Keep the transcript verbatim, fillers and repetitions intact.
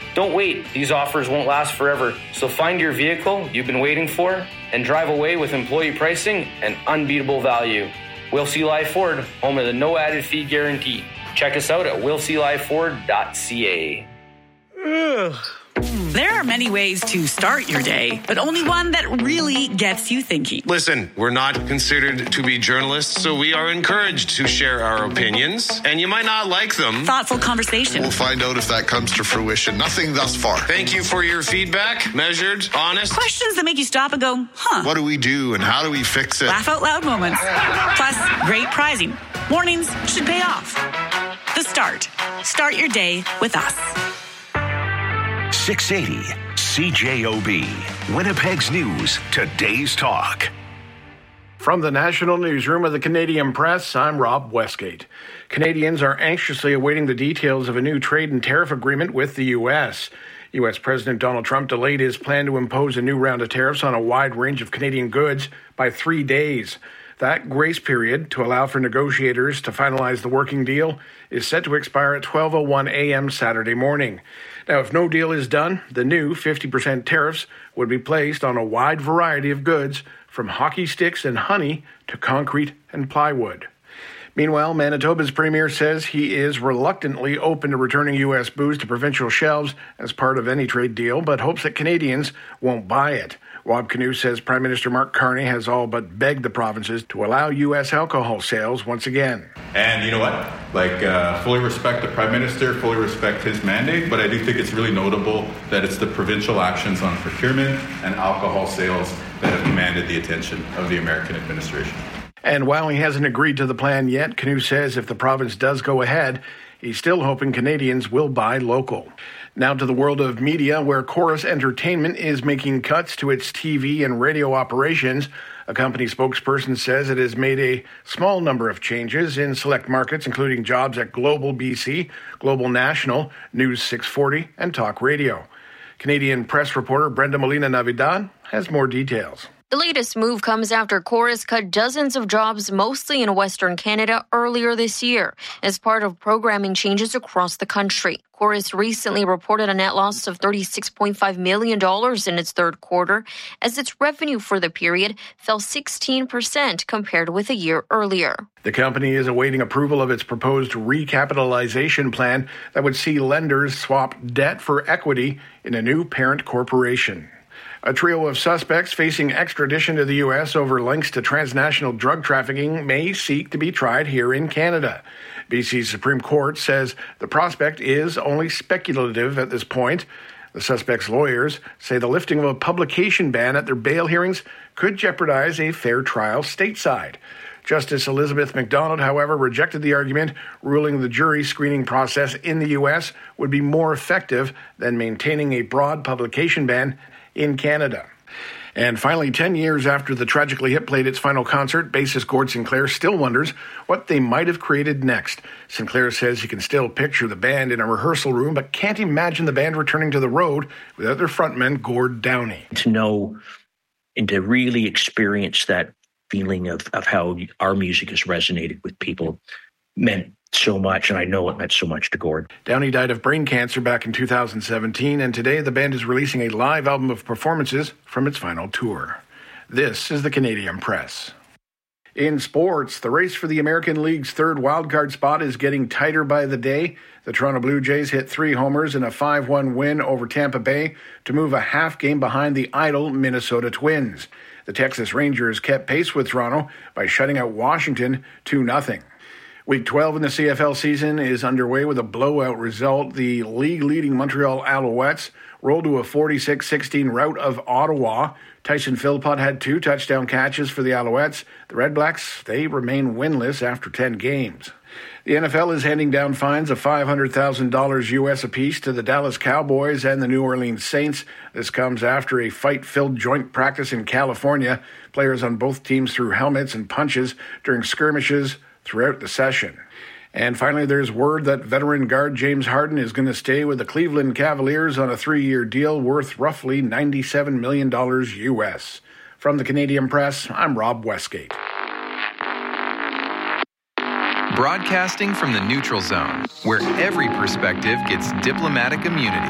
Don't wait. These offers won't last forever. So find your vehicle you've been waiting for and drive away with employee pricing and unbeatable value. Wilsey Live Ford, home of the no added fee guarantee. Check us out at wilsey live ford dot c a. Ugh. There are many ways to start your day, but only one that really gets you thinking. Listen, we're not considered to be journalists, so we are encouraged to share our opinions, and you might not like them. Thoughtful conversation. We'll find out if that comes to fruition. Nothing thus far. Thank you for your feedback. Measured, honest. Questions that make you stop and go, huh. What do we do and how do we fix it? Laugh out loud moments. Plus, great prizing. Mornings should pay off. The Start. Start your day with us. six eighty C J O B, Winnipeg's News, today's talk. From the National Newsroom of the Canadian Press, I'm Rob Westgate. Canadians are anxiously awaiting the details of a new trade and tariff agreement with the U S. U S. President Donald Trump delayed his plan to impose a new round of tariffs on a wide range of Canadian goods by three days. That grace period, to allow for negotiators to finalize the working deal, is set to expire at twelve oh one a.m. Saturday morning. Now, if no deal is done, the new fifty percent tariffs would be placed on a wide variety of goods, from hockey sticks and honey to concrete and plywood. Meanwhile, Manitoba's premier says he is reluctantly open to returning U S booze to provincial shelves as part of any trade deal, but hopes that Canadians won't buy it. Rob Canoe says Prime Minister Mark Carney has all but begged the provinces to allow U S alcohol sales once again. And you know what? Like, uh, fully respect the Prime Minister, fully respect his mandate, but I do think it's really notable that it's the provincial actions on procurement and alcohol sales that have commanded the attention of the American administration. And while he hasn't agreed to the plan yet, Canoe says if the province does go ahead, he's still hoping Canadians will buy local. Now to the world of media, where Chorus Entertainment is making cuts to its T V and radio operations. A company spokesperson says it has made a small number of changes in select markets, including jobs at Global B C, Global National, News six forty, and Talk Radio. Canadian press reporter Brenda Molina Navidad has more details. The latest move comes after Chorus cut dozens of jobs, mostly in Western Canada, earlier this year, as part of programming changes across the country. Chorus recently reported a net loss of thirty-six point five million dollars in its third quarter, as its revenue for the period fell sixteen percent compared with a year earlier. The company is awaiting approval of its proposed recapitalization plan that would see lenders swap debt for equity in a new parent corporation. A trio of suspects facing extradition to the U S over links to transnational drug trafficking may seek to be tried here in Canada. B C's Supreme Court says the prospect is only speculative at this point. The suspects' lawyers say the lifting of a publication ban at their bail hearings could jeopardize a fair trial stateside. Justice Elizabeth MacDonald, however, rejected the argument, ruling the jury screening process in the U S would be more effective than maintaining a broad publication ban in Canada. And finally, ten years after the Tragically Hip played its final concert, bassist Gord Sinclair still wonders what they might have created next. Sinclair says he can still picture the band in a rehearsal room, but can't imagine the band returning to the road without their frontman, Gord Downey. To know and to really experience that feeling of, of how our music has resonated with people meant so much, and I know it meant so much to Gord. Downey died of brain cancer back in two thousand seventeen, and today the band is releasing a live album of performances from its final tour. This is the Canadian Press. In sports, the race for the American League's third wildcard spot is getting tighter by the day. The Toronto Blue Jays hit three homers in a five one win over Tampa Bay to move a half game behind the idle Minnesota Twins. The Texas Rangers kept pace with Toronto by shutting out Washington two nothing. Week twelve in the C F L season is underway with a blowout result. The league-leading Montreal Alouettes rolled to a forty-six sixteen rout of Ottawa. Tyson Philpott had two touchdown catches for the Alouettes. The Red Blacks, they remain winless after ten games. The N F L is handing down fines of five hundred thousand dollars U S apiece to the Dallas Cowboys and the New Orleans Saints. This comes after a fight-filled joint practice in California. Players on both teams threw helmets and punches during skirmishes throughout the session. And finally, there's word that veteran guard James Harden is going to stay with the Cleveland Cavaliers on a three-year deal worth roughly ninety-seven million dollars U S. From the Canadian Press, I'm Rob Westgate. Broadcasting from the neutral zone, where every perspective gets diplomatic immunity.